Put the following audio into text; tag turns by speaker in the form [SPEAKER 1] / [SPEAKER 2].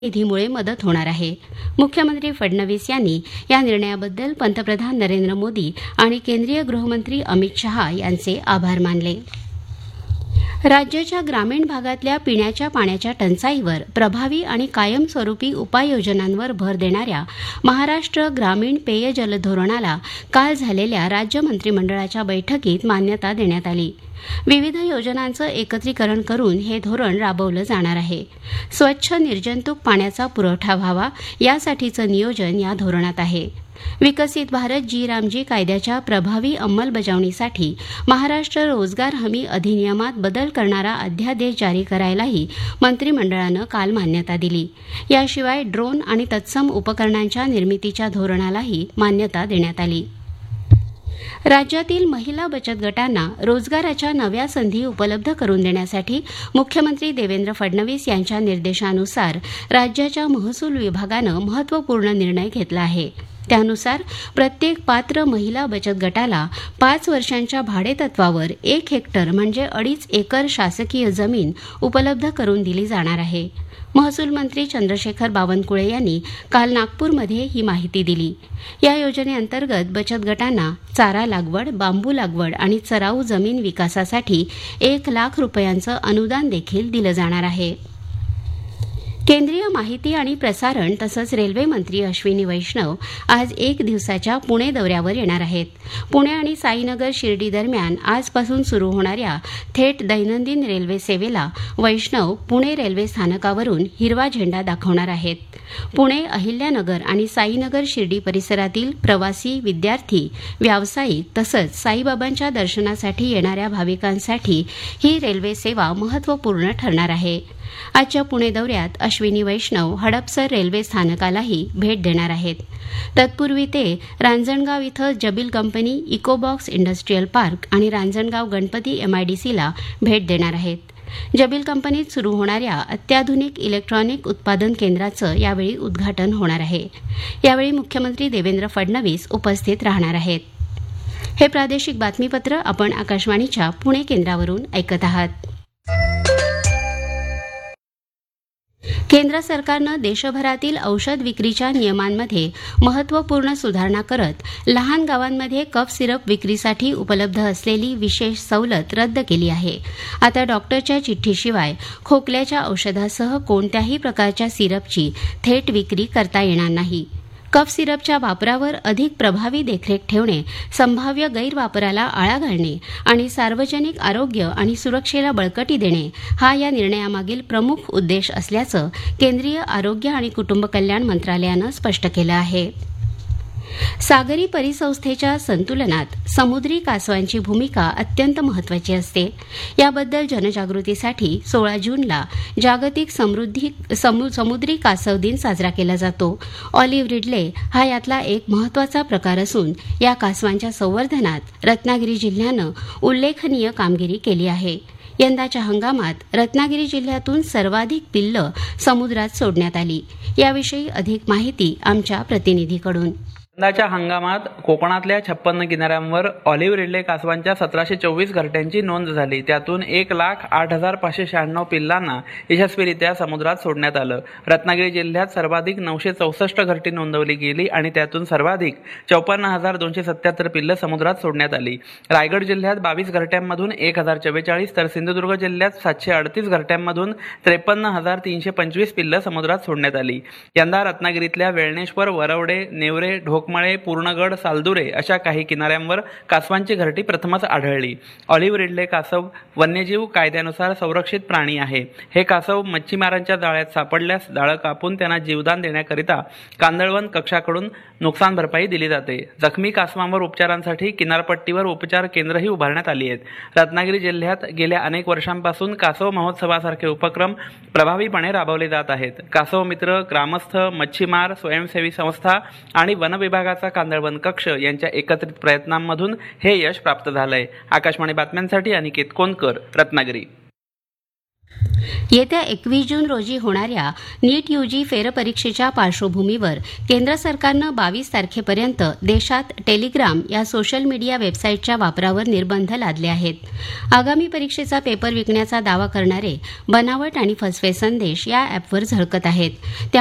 [SPEAKER 1] निधीमुळे मदत होणार आहे. मुख्यमंत्री फडणवीस यांनी या निर्णयाबद्दल पंतप्रधान नरेंद्र मोदी आणि केंद्रीय गृहमंत्री अमित शहा यांचे आभार मानले. राज्याच्या ग्रामीण भागातल्या पिण्याच्या पाण्याच्या टंचाईवर प्रभावी आणि कायमस्वरूपी उपाययोजनांवर भर देणाऱ्या महाराष्ट्र ग्रामीण पेयजल धोरणाला काल झालेल्या राज्य मंत्रिमंडळाच्या बैठकीत मान्यता देण्यात आली. विविध योजनांचं एकत्रीकरण करून हे धोरण राबवलं जाणार आहे. स्वच्छ निर्जंतुक पाण्याचा पुरवठा व्हावा यासाठीचं नियोजन या धोरणात आहे. विकसित भारत जी रामजी कायद्याच्या प्रभावी अंमलबजावणीसाठी महाराष्ट्र रोजगार हमी अधिनियमात बदल करणारा अध्यादेश जारी करायलाही मंत्रिमंडळानं काल मान्यता दिली. याशिवाय ड्रोन आणि तत्सम उपकरणांच्या निर्मितीच्या धोरणालाही मान्यता देण्यात आली. राज्यातील महिला बचत गटांना रोजगाराच्या नव्या संधी उपलब्ध करून देण्यासाठी मुख्यमंत्री देवेंद्र फडणवीस यांच्या निर्देशानुसार राज्याच्या महसूल विभागानं महत्त्वपूर्ण निर्णय घेतला आहे. त्यानुसार प्रत्येक पात्र महिला बचत गटाला 5 वर्षांच्या भाडेतत्वावर 1 हेक्टर म्हणजे 2.5 एकर शासकीय जमीन उपलब्ध करून दिली जाणार आहे. महसूल मंत्री चंद्रशेखर बावनकुळे यांनी काल नागपूरमध्ये ही माहिती दिली. या योजनेअंतर्गत बचत गटांना चारा लागवड, बांबू लागवड आणि चराऊ जमीन विकासासाठी 1 लाख रुपयांचं अनुदान देखील दिलं जाणार आहे. केंद्रीय माहिती आणि प्रसारण तसंच रेल्वे मंत्री अश्विनी वैष्णव आज 1 दिवसाच्या पुणे दौऱ्यावर येणार आहेत. पुणे आणि साईनगर शिर्डी दरम्यान आजपासून सुरू होणाऱ्या थेट दैनंदिन रेल्वे सेवेला वैष्णव पुणे रेल्वे स्थानकावरून हिरवा झेंडा दाखवणार आहेत. पुणे, अहिल्यानगर आणि साईनगर शिर्डी परिसरातील प्रवासी, विद्यार्थी, व्यावसायिक तसंच साईबाबांच्या दर्शनासाठी येणाऱ्या भाविकांसाठी ही रेल्वे सेवा महत्त्वपूर्ण ठरणार आहे. आजच्या पुणे दौऱ्यात अश्विनी वैष्णव हडपसर रेल्वे स्थानकालाही भेट देणार आहेत. तत्पूर्वी ते रांजणगाव इथं जबील कंपनी, इकोबॉक्स इंडस्ट्रीयल पार्क आणि रांजणगाव गणपती MIDCला भेट देणार आहेत. जबील कंपनीत सुरू होणाऱ्या अत्याधुनिक इलेक्ट्रॉनिक उत्पादन केंद्राचं यावेळी उद्घाटन होणार आहे. यावेळी मुख्यमंत्री देवेंद्र फडणवीस उपस्थित राहणार आहेत. हे प्रादेशिक बातमीपत्र आपण आकाशवाणीच्या पुणे केंद्रावरून ऐकत आहात. केंद्र सरकारनं देशभरातील औषध विक्रीच्या नियमांमध्ये महत्त्वपूर्ण सुधारणा करत लहान गावांमध्ये कफ सिरप विक्रीसाठी उपलब्ध असलेली विशेष सवलत रद्द केली आहे. आता डॉक्टरच्या चिठ्ठीशिवाय खोकल्याच्या औषधासह कोणत्याही प्रकारच्या सिरपची थेट विक्री करता येणार नाही. कफ सिरपच्या वापरावर अधिक प्रभावी देखरेख ठेवणे, संभाव्य गैरवापराला आळा घालणे आणि सार्वजनिक आरोग्य आणि सुरक्षेला बळकटी देणे हा या निर्णयामागील प्रमुख उद्देश असल्याचं केंद्रीय आरोग्य आणि कुटुंब कल्याण मंत्रालयानं स्पष्ट केलं आहे. सागरी परिसंस्थेच्या संतुलनात समुद्री कासवांची भूमिका अत्यंत महत्त्वाची असते. याबद्दल जनजागृतीसाठी 16 जूनला जागतिक समुद्री कासव दिन साजरा केला जातो. ऑलिव्ह रिडले हा यातला एक महत्त्वाचा प्रकार असून या कासवांच्या संवर्धनात रत्नागिरी जिल्ह्यानं उल्लेखनीय कामगिरी केली आहे. यंदाच्या हंगामात रत्नागिरी जिल्ह्यातून सर्वाधिक पिल्लं समुद्रात सोडण्यात आली. याविषयी अधिक माहिती आमच्या प्रतिनिधीकडून.
[SPEAKER 2] यंदाच्या हंगामात कोकणातल्या 56 किनाऱ्यांवर ऑलिव्ह रिडले कासवांच्या 1724 घरट्यांची नोंद झाली. त्यातून 1,08,596 पिल्लांना यशस्वीरित्या समुद्रात सोडण्यात आलं. रत्नागिरी जिल्ह्यात सर्वाधिक 964 घरटी नोंदवली गेली आणि त्यातून सर्वाधिक 54,277 पिल्लं समुद्रात सोडण्यात आली. रायगड जिल्ह्यात 22 घरट्यांमधून 1,044 तर सिंधुदुर्ग जिल्ह्यात 738 घरट्यांमधून 53,325 पिल्लं समुद्रात सोडण्यात आली. यंदा रत्नागिरीतल्या वेळणेश्वर, वरवडे, नेवरे, ढोकमळे, पूर्णगड, सालदुरे अशा काही किनाऱ्यांवर कासवांची घरटी प्रथमच आढळली. ऑलिव्ह रिडले कासव वन्यजीव कायद्यानुसार संरक्षित प्राणी आहे. हे कासव मच्छीमारांच्या जाळ्यात सापडल्यास जाळं कापून त्यांना जीवदान देण्याकरिता कांदळवन कक्षाकडून नुकसान भरपाई दिली जाते. जखमी कासवांवर उपचारांसाठी किनारपट्टीवर उपचार केंद्रही उभारण्यात आली आहेत. रत्नागिरी जिल्ह्यात गेल्या अनेक वर्षांपासून कासव महोत्सवासारखे उपक्रम प्रभावीपणे राबवले जात आहेत. कासव मित्र, ग्रामस्थ, मच्छीमार, स्वयंसेवी संस्था आणि वन विभागाचा कांदळवन कक्ष यांच्या एकत्रित प्रयत्नांमधून हे यश प्राप्त झालंय. आकाशवाणी बातम्यांसाठी अनिकेत कोनकर, रत्नागिरी.
[SPEAKER 1] येत्या 21 जून रोजी होणाऱ्या नीट यूजी फेरपरीक्षेच्या पार्श्वभूमीवर केंद्र सरकारनं 22 तारखेपर्यंत देशात टेलिग्राम या सोशल मीडिया वेबसाईटच्या वापरावर निर्बंध लादले आहेत. आगामी परीक्षेचा पेपर विकण्याचा दावा करणारे बनावट आणि फसवे संदेश या अॅपवर झळकत आहेत.